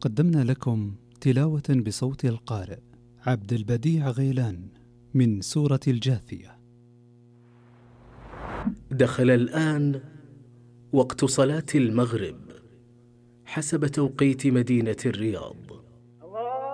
قدمنا لكم تلاوة بصوت القارئ عبد البديع غيلان من سورة الجاثية. دخل الآن وقت صلاة المغرب حسب توقيت مدينة الرياض.